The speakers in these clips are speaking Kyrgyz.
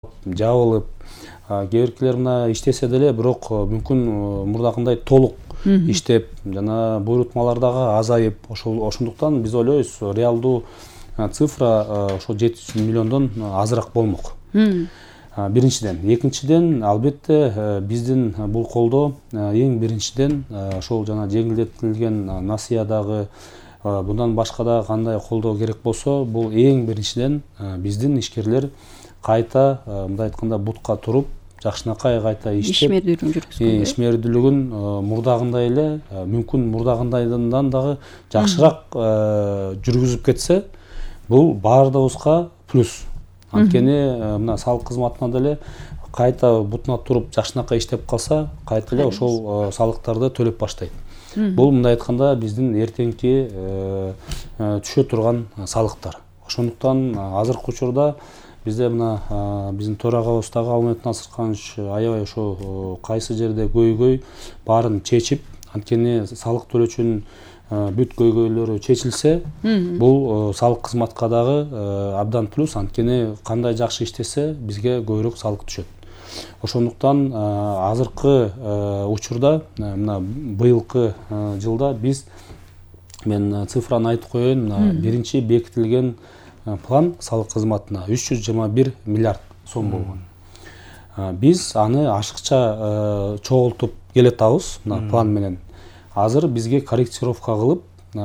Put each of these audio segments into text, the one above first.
жабылып, кээ биркилер мына иштесе деле, бирок мүмкүн мурдакындай толук иштеп, жана буйрутмалардагы азайып, ошондуктан биз ойлойбуз, реалдуу цифра ошо 700 миллиондон азыраак болмок. Биринчиден, экинчиден, албетте биздин бул колдоо эң биринчиден ошол жана жеңилдетилген насыядагы bundan башка да кандай колдоо керек болсо, бул эң биринчиден биздин ишкерлер кайта мындай айтканда бутка туруп, жакшынакай кайта иштеп, ишмердүүлүгүн мурдагындай эле, мүмкүн мурдагындайдан дагы жакшыраак жүргүзүп кетсе, бул баардыгыбызга плюс. Анткени мына салык кызматына деле кайта бутуна туруп жакшынакай иштеп калса, кайта эле ошол салыктарды төлөп баштайт. Бул мындай айтканда биздин эртеңки түшө турган салыктар. Ошондуктан азыркы учурда бизде мына биздин төрагабыз дагы Алмет Насырканович аябай ошо кайсы жерде көйгөй баарын чечип, анткени салык төлөөчүнүн бүт көйгөйлөрү чечилсе, бул салык кызматка дагы абдан плюс, анткени кандай жакшы иштесе, бизге көбүрөөк салык түшөт. Ошондуктан азыркы учурда мына быйылкы жылда биз, мен цифраны айтып коеюн, биринчи бекитилген план салык кызматына 321 миллиард сом болгон. Биз аны ашыкча чогултуп келатабыз мына план менен. Азыр бизге корректировка кылып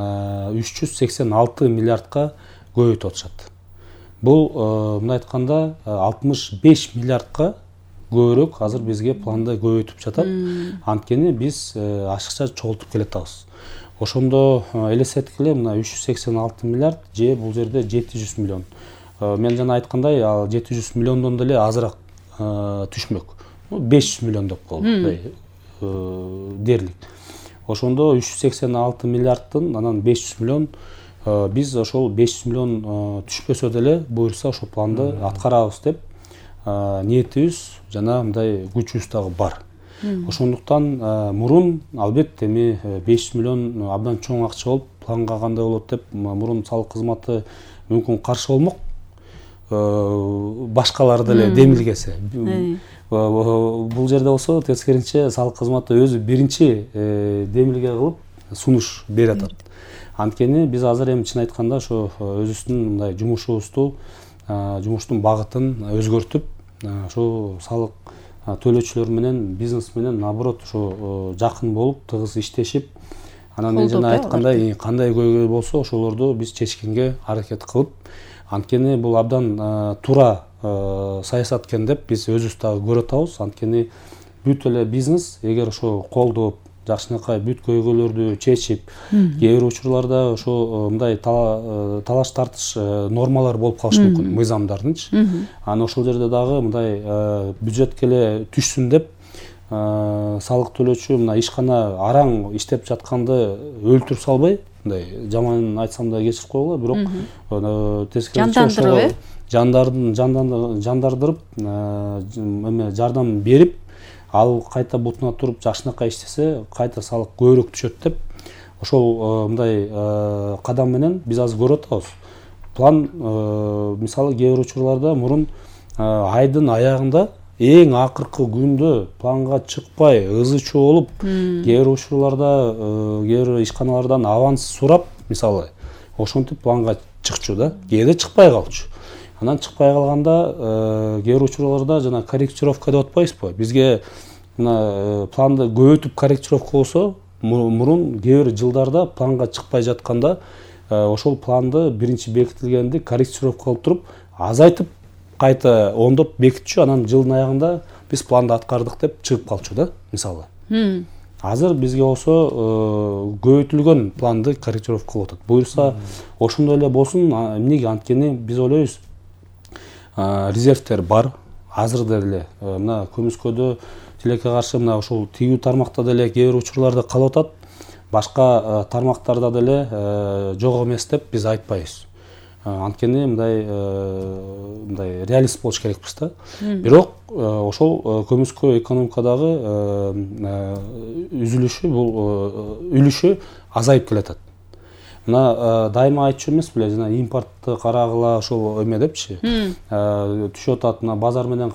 386 миллиардка көбөйтүп атышат. Бул мындай айтканда 65 миллиардка көбүрөөк азыр бизге планды көбөйтүп жатат. Анткени биз ашыкча чогултуп келатабыз. Ошондо элестеткиле, мына 386 миллиард же бул жерде 700 миллион. Мен жана айткандай, 700 миллиондон деле азыраак түшмөк. 500 миллион деп коелу, дерлик. Ошондо 386 миллиардтын анан 500 миллион, биз ошол 500 миллион түшпөсө деле буюрса ошол планды аткарабыз деп ниетибиз жана мындай күчүбүз дагы бар. Ошондуктан мурун албетте 500 миллион абдан чоң акча болуп, планга кандай болот деп мурун салык кызматы мүмкүн каршы болмок. Башкалар деле демилгесе. Бул жерде болсо тескерисинче салык кызматы өзү биринчи демилге кылып сунуш берип атат. Анткени биз азыр эми чын айтканда ошо өзүбүздүн мындай жумуштун багытын өзгөртүп, ошо салык төлөөчүлөр менен, бизнес менен наоборот ошо жакын болуп, тыгыз иштешип, анан мен жана айткандай кандай көйгөй болсо ошолорду биз чечкенге аракет кылып, анткени бул абдан туура саясат экен деп биз өзүбүз дагы көрүп атабыз. Анткени бүт эле бизнес эгер ошо колдоп, жакшынакай бүт көйгөйлөрдү чечип, кээ бир учурларда ошо мындай талаш тартыш нормалар болуп калышы мүмкүн, мыйзамдардынчы. Анан ошол жерде дагы мындай бюджетке эле түшсүн деп салык төлөөчү мына ишкана араң иштеп жатканды өлтүрүп салбай, мындай жаман айтсам да кечирип койгула, бирок тескерисинче жандардырып, жардам берип, ал кайта бутуна туруп жакшынакай иштесе, кайта салык көбүрөөк түшөт деп, ошол мындай кадам менен биз азыр көрүп атабыз. План мисалы кээ бир учурларда мурун айдын аягында эң акыркы күндө планга чыкпай, ызы чуу болуп, кээ бир учурларда кээ бир ишканалардан аванс сурап, мисалы, ошентип планга чыкчу да, кээде чыкпай калчу. Анан чыкпай калганда кээ бир учурларда жана корректировка деп атпайбызбы? Бизге мына планды көбөйтүп корректировка болсо, мурун кээ бир жылдарда планга чыкпай жатканда ошол планды биринчи бекитилгенди корректировка кылып туруп, азайтып кайта оңдоп бекитчү, анан жылдын аягында биз планды аткардык деп чыгып калчу да, мисалы. Азыр бизге болсо көбөйтүлгөн планды корректировка кылып атат. Буюрса ошондой эле болсун, эмнеге? Анткени биз ойлойбуз, резервтер бар, азыр деле мына көмүскөдө тилекке каршы мына ошол тигүү тармакта деле кээ бир учурларда калып атат, башка тармактарда деле жок эмес деп биз айтпайбыз. Анткени мындай реалист болуш керекпиз да. Бирок ошол көмүскө экономикадагы үзүлүшү, бул үлүшү азайып келатат. мына дайыма айтчу эмес беле, жана импортты карагыла ошол эме депчи. Түшүп атат мына базар менен